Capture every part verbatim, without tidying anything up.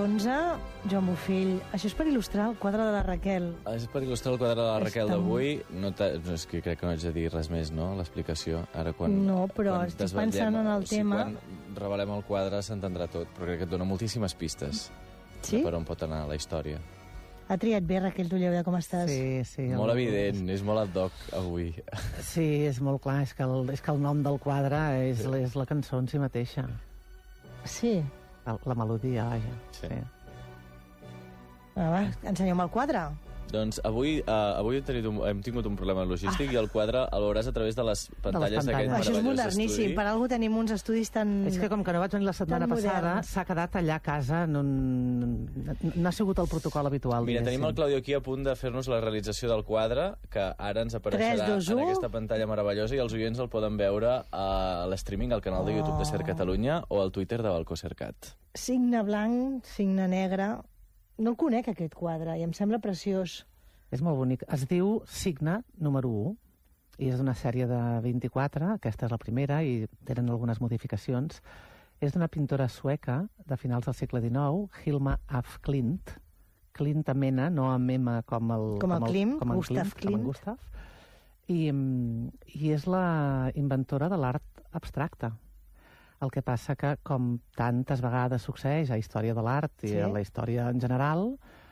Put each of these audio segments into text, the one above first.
onze, Joan Bofill, això és per il·lustrar el quadre de la Raquel. És per il·lustrar el quadre de la Raquel d'avui. No és que crec que no haig de dir res més, no?, l'explicació. Ara quan... No, però quan estic pensant en el o sigui, tema... Quan revelem el quadre s'entendrà tot, però crec que et dona moltíssimes pistes. Sí? Per on pot anar la història. Ha triat bé, Raquel Tulleda, com estàs? Sí, sí. Molt el... evident, és molt ad hoc avui. Sí, és molt clar, és que el, és que el nom del quadre és, sí. és la cançó en si mateixa. Sí. La, la melodia, vaja. Sí. sí. Ah, va, ensenya'm el quadre. Doncs avui, uh, avui hem, tingut un, hem tingut un problema logístic ah. i el quadre el veuràs a través de les pantalles d'aquest meravellós Això és moderníssim, estudi. Per algú tenim uns estudis tan... És que com que no vaig venir la setmana passada, s'ha quedat allà a casa, no, no ha sigut el protocol habitual. Mira, tenim el Claudio aquí a punt de fer-nos la realització del quadre, que ara ens apareixerà tres, dos, en aquesta pantalla meravellosa i els oients el poden veure a l'streaming al canal de YouTube de Ser Catalunya o al Twitter de Balcó Cercat. Signe blanc, signe negre... No el conec, aquest quadre, i em sembla preciós. És molt bonic. Es diu Signe número u, i és d'una sèrie de vint-i-quatre, aquesta és la primera, i tenen algunes modificacions. És d'una pintora sueca de finals del segle dinou, Hilma af Klint. Klint amb N, no amb M com el... Com el Klim, com el Gustav Klimt. Com Gustav. I, I és la inventora de l'art abstracte. El que passa que, com tantes vegades succeeix a història de l'art i sí. a la història en general,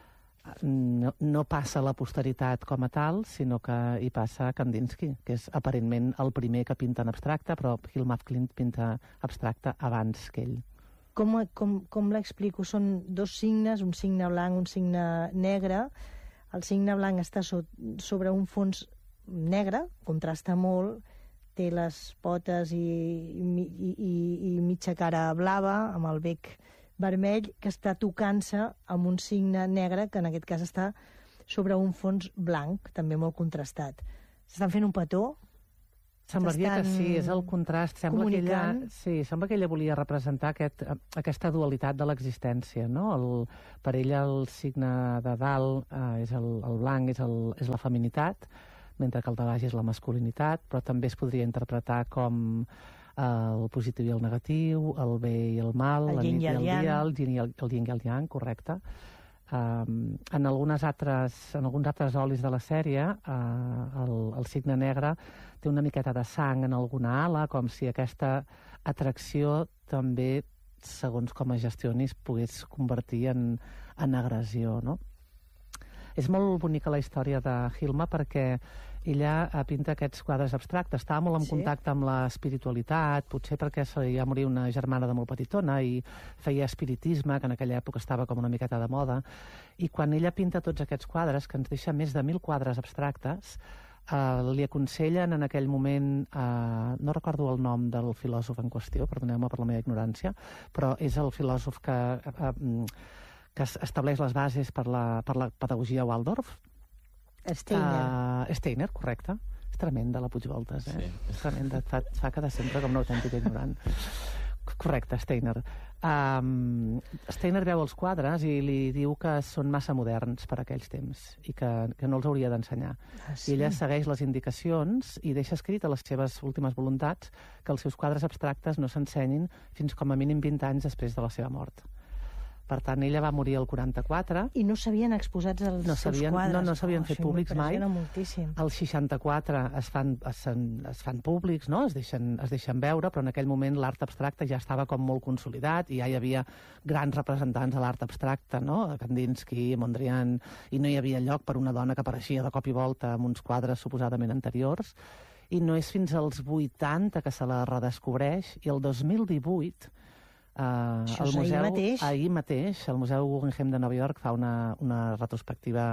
no, no passa a la posteritat com a tal, sinó que hi passa Kandinsky, que és aparentment el primer que pinta en abstracte, però Hilma af Klint pinta abstracte abans que ell. Com, com, com l'explico? Són dos signes, un signe blanc, un signe negre. El signe blanc està so, sobre un fons negre, contrasta molt, té les potes i, i, i, i mitja cara blava, amb el bec vermell, que està tocant-se amb un signe negre, que en aquest cas està sobre un fons blanc, també molt contrastat. S'estan fent un petó? Semblaria que sí, és el contrast. Sembla que ella, sí, sembla que ella volia representar aquest, aquesta dualitat de l'existència, no? El, per ella el signe de dalt eh, és el, el blanc, és, el, és la feminitat, mentre que el de baix és la masculinitat, però també es podria interpretar com eh, el positiu i el negatiu, el bé i el mal, el la nit i el dia, el yin i el, el yin i el yang, correcte. Um, en, algunes altres, en alguns altres olis de la sèrie, uh, el, el signe negre té una miqueta de sang en alguna ala, com si aquesta atracció també, segons com es gestioni, es pogués convertir en, en agressió, no? És molt bonica la història de Hilma perquè ella pinta aquests quadres abstractes. Estava molt en sí. contacte amb l'espiritualitat, potser perquè se li va morir una germana de molt petitona i feia espiritisme, que en aquella època estava com una miqueta de moda. I quan ella pinta tots aquests quadres, que ens deixa més de mil quadres abstractes, eh, li aconsellen en aquell moment, eh, no recordo el nom del filòsof en qüestió, perdoneu-me per la meva ignorància, però és el filòsof que... Eh, que estableix les bases per la, per la pedagogia Waldorf. Steiner. Uh, Steiner, correcte. És tremenda, la Puigvoltes, eh? Sí. És tremenda, et fa, et fa quedar sempre com una autèntica ignorant. Correcte, Steiner. Um, Steiner veu els quadres i li diu que són massa moderns per a aquells temps i que, que no els hauria d'ensenyar. Ah, sí? I ella segueix les indicacions i deixa escrit a les seves últimes voluntats que els seus quadres abstractes no s'ensenyin fins com a mínim vint anys després de la seva mort. Per tant, ella va morir el quaranta-quatre. I no s'havien exposats els no seus quadres. No, no s'havien oh, fet públics mai. Moltíssim. El seixanta-quatre es fan, es, es fan públics, no? es, deixen, es deixen veure, però en aquell moment l'art abstracte ja estava com molt consolidat i ja hi havia grans representants de l'art abstracte, no? Kandinsky, Mondrian, i no hi havia lloc per una dona que apareixia de cop i volta amb uns quadres suposadament anteriors. I no és fins als vuitanta que se la redescobreix, i el dos mil divuit... Uh, el museu, ahir mateix? Ahir mateix, el Museu Guggenheim de Nova York fa una, una retrospectiva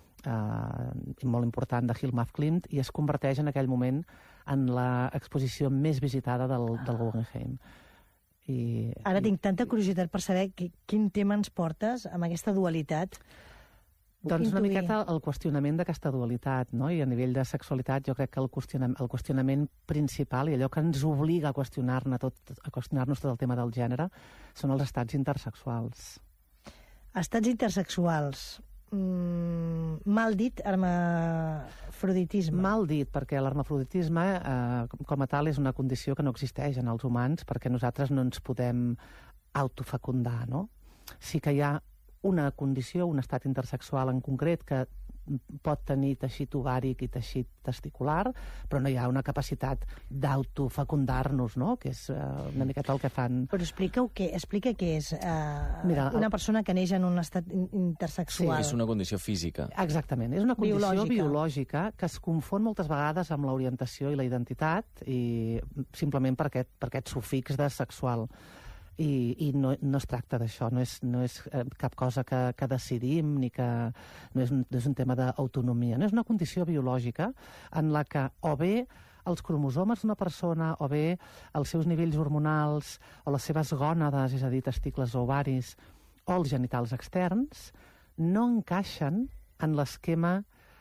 uh, molt important de Hilma af Klint i es converteix en aquell moment en l'exposició més visitada del, del Guggenheim. I, Ara i, tinc tanta curiositat per saber que, quin tema ens portes amb aquesta dualitat. Doncs una miqueta el qüestionament d'aquesta dualitat, no? I a nivell de sexualitat jo crec que el qüestionament, el qüestionament principal i allò que ens obliga a qüestionar-nos tot, a qüestionar-nos tot el tema del gènere són els estats intersexuals. Estats intersexuals. Mm, mal dit, hermafroditisme. Mal dit, perquè l'hermafroditisme eh, com a tal és una condició que no existeix en els humans perquè nosaltres no ens podem autofecundar, no? Sí que hi ha una condició, un estat intersexual en concret que pot tenir teixit ovàric i teixit testicular, però no hi ha una capacitat d'autofecundar-nos, no? Que és uh, una miqueta el que fan... Però explica què, explica què és uh, Mira, una el... persona que neix en un estat intersexual. Sí, és una condició física. Exactament, és una condició biològica. biològica que es confon moltes vegades amb l'orientació i la identitat, i simplement per aquest, per aquest sufix de sexual. I, i no, no es tracta d'això, no és, no és eh, cap cosa que, que decidim, ni que no és, no és un tema d'autonomia, no és una condició biològica en la que o bé els cromosomes d'una persona, o bé els seus nivells hormonals, o les seves gònades, és a dir, testicles o ovaris, o els genitals externs, no encaixen en l'esquema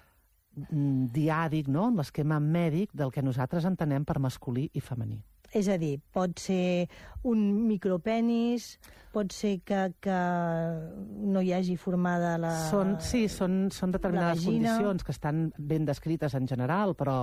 diàdic, no? En l'esquema mèdic del que nosaltres entenem per masculí i femení. És a dir, pot ser un micropenis, pot ser que, que no hi hagi formada la... Són, sí, són, són determinades condicions que estan ben descrites en general, però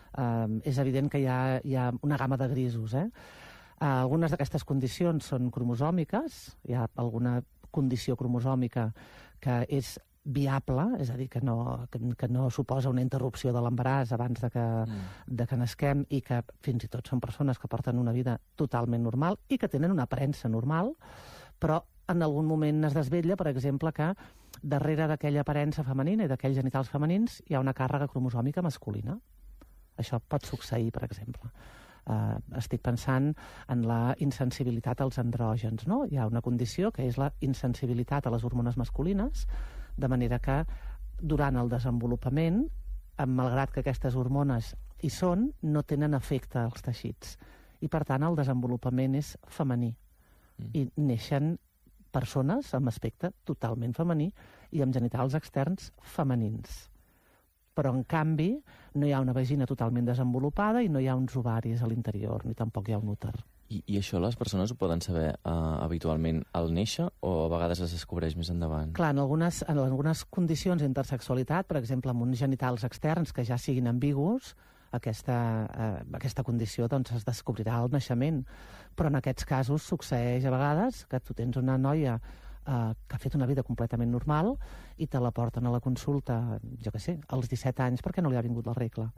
eh, és evident que hi ha, hi ha una gamma de grisos. Eh? Eh, algunes d'aquestes condicions són cromosòmiques, hi ha alguna condició cromosòmica que és viable, és a dir, que no, que, que no suposa una interrupció de l'embaràs abans de que, mm. de que nasquem, i que fins i tot són persones que porten una vida totalment normal i que tenen una aparença normal, però en algun moment es desvetlla, per exemple, que darrere d'aquella aparença femenina i d'aquells genitals femenins hi ha una càrrega cromosòmica masculina. Això pot succeir, per exemple. Uh, estic pensant en la insensibilitat als andrògens, no? Hi ha una condició que és la insensibilitat a les hormones masculines, de manera que durant el desenvolupament, malgrat que aquestes hormones hi són, no tenen efecte als teixits. I, per tant, el desenvolupament és femení. Mm. I neixen persones amb aspecte totalment femení i amb genitals externs femenins. Però, en canvi, no hi ha una vagina totalment desenvolupada i no hi ha uns ovaris a l'interior, ni tampoc hi ha un úter. I, I això les persones ho poden saber uh, habitualment al néixer o a vegades es descobreix més endavant? Clar, en algunes, en algunes condicions d'intersexualitat, per exemple, amb uns genitals externs que ja siguin ambigus, aquesta, eh, aquesta condició doncs, es descobrirà al naixement. Però en aquests casos succeeix a vegades que tu tens una noia eh, que ha fet una vida completament normal i te la porten a la consulta, jo què sé, als disset anys perquè no li ha vingut la regla.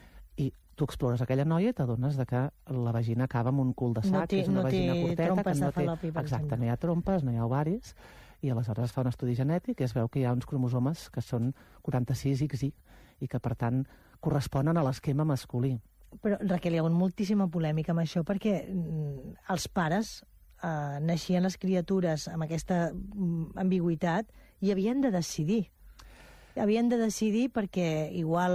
I tu explores aquella noia i t'adones que la vagina acaba amb un cul de sac, no té, és una no vagina curteta, que no té... Falopi, Exacte, no hi ha trompes, no hi ha ovaris, i aleshores es fa un estudi genètic i es veu que hi ha uns cromosomes que són quaranta-sis ics i i que, per tant, corresponen a l'esquema masculí. Però, Raquel, hi ha hagut moltíssima polèmica amb això, perquè mm, els pares eh, naixien les criatures amb aquesta mm, ambigüitat i havien de decidir. Havien de decidir perquè igual